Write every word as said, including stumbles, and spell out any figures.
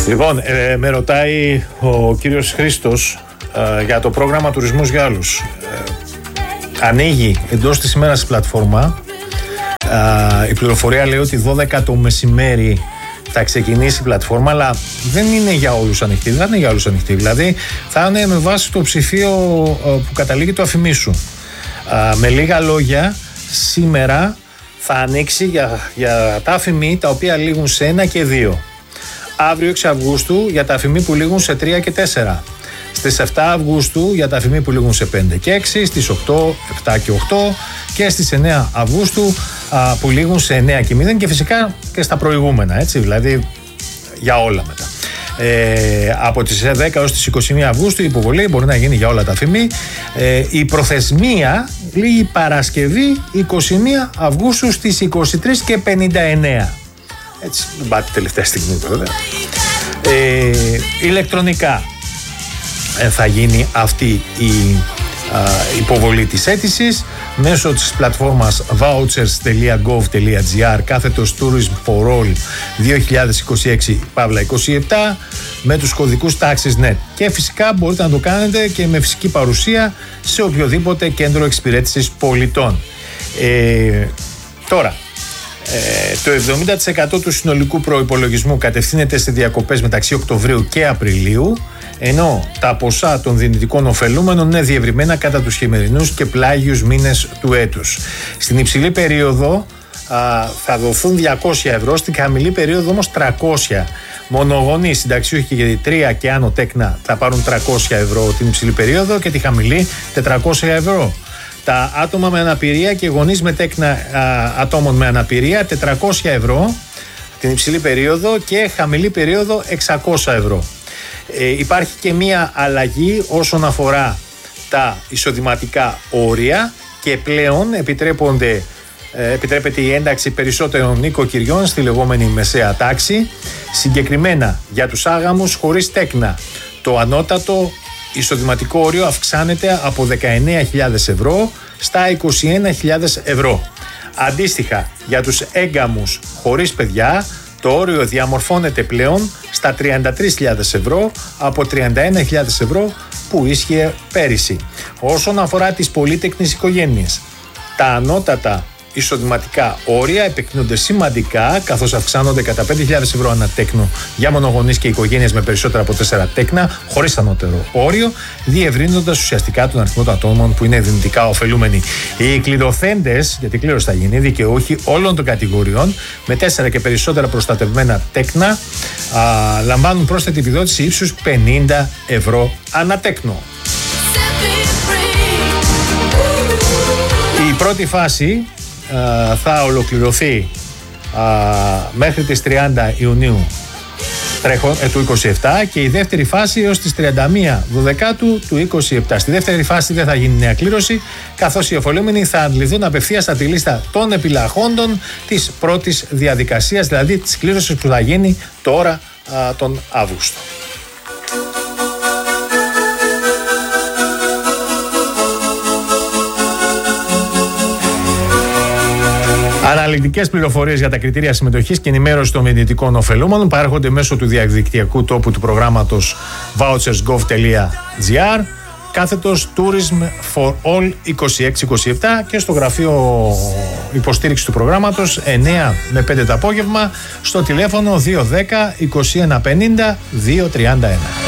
Λοιπόν, ε, με ρωτάει ο κύριος Χρήστος ε, για το πρόγραμμα Τουρισμός για Άλλους. Ε, ανοίγει εντός της ημέρας η πλατφόρμα. Ε, η πληροφορία λέει ότι δώδεκα το μεσημέρι θα ξεκινήσει η πλατφόρμα, αλλά δεν είναι για όλους ανοιχτή. Δεν είναι για όλους ανοιχτή. Δηλαδή θα είναι με βάση το ψηφίο ε, που καταλήγει το αφημί σου. Ε, με λίγα λόγια, σήμερα θα ανοίξει για, για τα αφημί τα οποία λήγουν σε ένα και δύο. Αύριο έξι Αυγούστου για τα αφημί που λήγουν σε τρία και τέσσερα. Στις επτά Αυγούστου για τα αφημί που λήγουν σε πέντε και έξι. Στις οκτώ, επτά και οκτώ. Και στις εννέα Αυγούστου α, που λήγουν σε εννέα και μηδέν. Και φυσικά και στα προηγούμενα, έτσι, δηλαδή για όλα μετά. Ε, από τις δέκα έως τις είκοσι μία Αυγούστου η υποβολή μπορεί να γίνει για όλα τα αφημί. Ε, η προθεσμία λήγει Παρασκευή είκοσι μία Αυγούστου στις είκοσι τρεις και πενήντα εννέα. Έτσι, δεν πάτε τελευταία στιγμή βέβαια. Ε, ηλεκτρονικά ε, θα γίνει αυτή η α, υποβολή της αίτησης μέσω της πλατφόρμας vouchers τελεία gov τελεία gr κάθετος tourism for all δύο χιλιάδες είκοσι έξι παύλα είκοσι επτά με τους κωδικούς taxis net. Και φυσικά μπορείτε να το κάνετε και με φυσική παρουσία σε οποιοδήποτε κέντρο εξυπηρέτησης πολιτών. Ε, τώρα Ε, το εβδομήντα τοις εκατό του συνολικού προϋπολογισμού κατευθύνεται σε διακοπές μεταξύ Οκτωβρίου και Απριλίου, ενώ τα ποσά των δυνητικών ωφελούμενων είναι διευρυμένα κατά τους χειμερινούς και πλάγιους μήνες του έτους. Στην υψηλή περίοδο α, θα δοθούν διακόσια ευρώ, στην χαμηλή περίοδο όμως τριακόσια. Μονογονείς, συνταξιούχοι και τρία και άνω τέκνα θα πάρουν τριακόσια ευρώ την υψηλή περίοδο και τη χαμηλή τετρακόσια ευρώ. Τα άτομα με αναπηρία και γονείς με τέκνα α, ατόμων με αναπηρία τετρακόσια ευρώ την υψηλή περίοδο και χαμηλή περίοδο εξακόσια ευρώ. Ε, υπάρχει και μία αλλαγή όσον αφορά τα εισοδηματικά όρια και πλέον επιτρέπονται, ε, επιτρέπεται η ένταξη περισσότερων νοικοκυριών στη λεγόμενη μεσαία τάξη, συγκεκριμένα για τους άγαμους χωρίς τέκνα. Το ανώτατο εισοδηματικό όριο αυξάνεται από δεκαεννέα χιλιάδες ευρώ στα είκοσι ένα χιλιάδες ευρώ. Αντίστοιχα, για τους έγκαμους χωρίς παιδιά, το όριο διαμορφώνεται πλέον στα τριάντα τρεις χιλιάδες ευρώ από τριάντα ένα χιλιάδες ευρώ που ίσχυε πέρυσι. Όσον αφορά τις πολύτεκνες οικογένειες, τα ανώτατα εισοδηματικά όρια επεκτείνονται σημαντικά, καθώς αυξάνονται κατά πέντε χιλιάδες ευρώ ανά τέκνο για μονογονείς και οικογένειες με περισσότερα από τέσσερα τέκνα, χωρίς ανώτερο όριο, διευρύνοντας ουσιαστικά τον αριθμό των ατόμων που είναι δυνητικά ωφελούμενοι. Οι κληρωθέντες, γιατί κλήρωση θα γίνει, δικαιούχοι όλων των κατηγοριών με τέσσερα και περισσότερα προστατευμένα τέκνα, α, λαμβάνουν πρόσθετη επιδότηση ύψους πενήντα ευρώ ανά τέκνο. Η πρώτη φάση Uh, θα ολοκληρωθεί uh, μέχρι τις τριάντα Ιουνίου τρέχον, ε, του είκοσι επτά και η δεύτερη φάση έως τις τριάντα μία Δωδεκάτου του είκοσι επτά. Στη δεύτερη φάση δεν θα γίνει νέα κλήρωση, καθώς οι ωφελούμενοι θα αντληθούν απευθείας από τη λίστα των επιλαχόντων της πρώτης διαδικασίας, δηλαδή της κλήρωσης που θα γίνει τώρα uh, τον Αύγουστο. Αναλυτικές πληροφορίες για τα κριτήρια συμμετοχής και ενημέρωση των δυνητικών ωφελούμενων παρέχονται μέσω του διαδικτυακού τόπου του προγράμματος vouchers gov τελεία gr κάθετος tourism for all είκοσι έξι είκοσι επτά και στο γραφείο υποστήριξη του προγράμματος εννέα με πέντε το απόγευμα στο τηλέφωνο δύο ένα μηδέν είκοσι ένα πενήντα δύο τριάντα ένα.